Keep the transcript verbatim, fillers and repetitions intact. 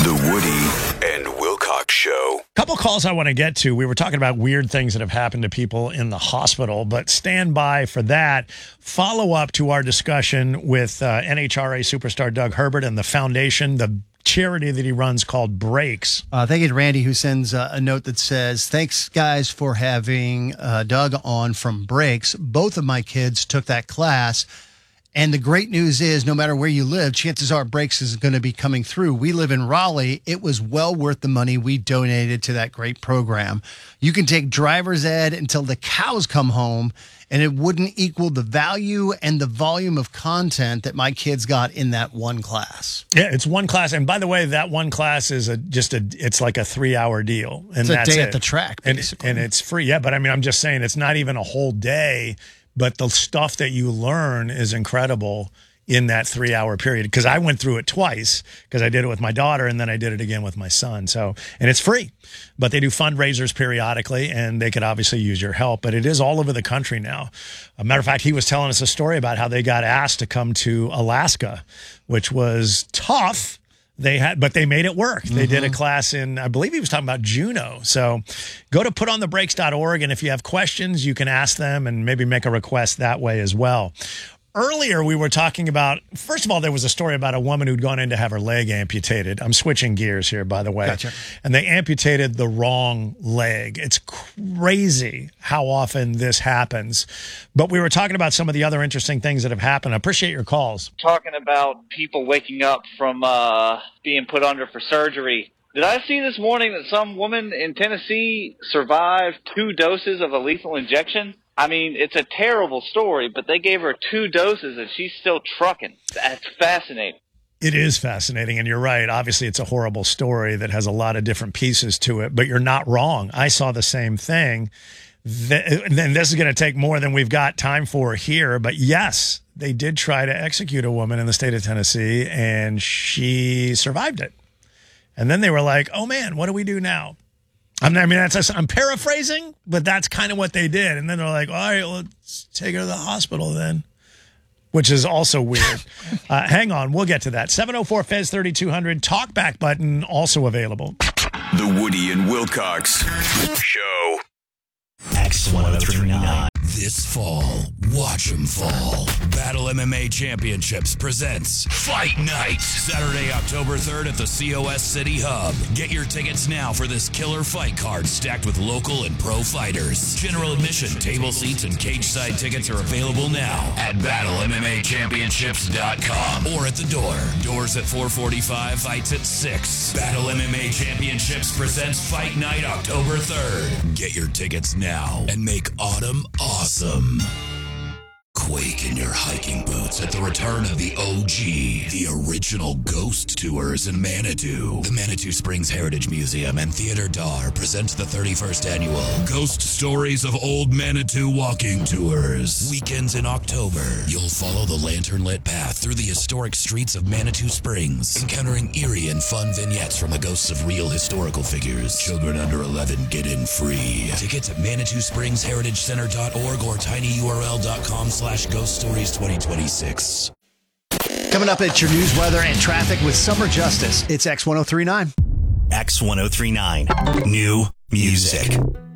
The Woody and Wilcox Show. Couple calls I want to get to. We were talking about weird things that have happened to people in the hospital, but stand by for that. Follow up to our discussion with uh, N H R A superstar Doug Herbert and the foundation, the charity that he runs called Breaks. Uh, thank you to Randy, who sends uh, a note that says, thanks, guys, for having uh, Doug on from Breaks. Both of my kids took that class. And the great news is, no matter where you live, chances are Breaks is going to be coming through. We live in Raleigh. It was well worth the money we donated to that great program. You can take driver's ed until the cows come home, and it wouldn't equal the value and the volume of content that my kids got in that one class. Yeah, it's one class. And by the way, that one class is a just a, it's like a three hour deal. And it's a that's day it. at the track, basically. And, and it's free. Yeah, but I mean, I'm just saying it's not even a whole day. But the stuff that you learn is incredible in that three-hour period. Because I went through it twice, because I did it with my daughter, and then I did it again with my son. So, and it's free. But they do fundraisers periodically, and they could obviously use your help. But it is all over the country now. A matter of fact, he was telling us a story about how they got asked to come to Alaska, which was tough. They had, but they made it work. They mm-hmm. did a class in, I believe he was talking about Juneau. So go to put on the brakes dot org, and if you have questions, you can ask them and maybe make a request that way as well. Earlier, we were talking about, first of all, there was a story about a woman who'd gone in to have her leg amputated. I'm switching gears here, by the way. Gotcha. And they amputated the wrong leg. It's crazy how often this happens. But we were talking about some of the other interesting things that have happened. I appreciate your calls. Talking about people waking up from uh, being put under for surgery. Did I see this morning that some woman in Tennessee survived two doses of a lethal injection? I mean, it's a terrible story, but they gave her two doses and she's still trucking. That's fascinating. It is fascinating, and you're right. Obviously, it's a horrible story that has a lot of different pieces to it, but you're not wrong. I saw the same thing. Then this is going to take more than we've got time for here, but yes, they did try to execute a woman in the state of Tennessee, and she survived it. And then they were like, oh, man, what do we do now? I mean, that's I'm paraphrasing, but that's kind of what they did. And then they're like, all right, let's take her to the hospital then, which is also weird. uh, hang on, we'll get to that. seven oh four F E Z thirty-two hundred, talkback button also available. The Woody and Wilcox Show. X ten thirty-nine. This fall, watch 'em fall. Battle M M A Championships presents Fight Night. Saturday, October third at the C O S City Hub. Get your tickets now for this killer fight card stacked with local and pro fighters. General admission, table seats, and cage side tickets are available now at battle M M A championships dot com or at the door. Doors at four forty-five, fights at six. Battle M M A Championships presents Fight Night October third. Get your tickets now and make autumn awesome. Quake in your hiking boots at the return of the O G, the original Ghost Tours in Manitou. The Manitou Springs Heritage Museum and Theater Dar present the thirty-first annual Ghost Stories of Old Manitou Walking Tours. Weekends in October, you'll follow the lantern-lit path through the historic streets of Manitou Springs, encountering eerie and fun vignettes from the ghosts of real historical figures. Children under eleven get in free. Tickets at manitou springs heritage center dot org or tinyurl dot com slash Ghost Stories twenty twenty-six. Coming up at your news, weather, and traffic with Summer Justice. It's X ten thirty-nine. X ten thirty-nine. New music.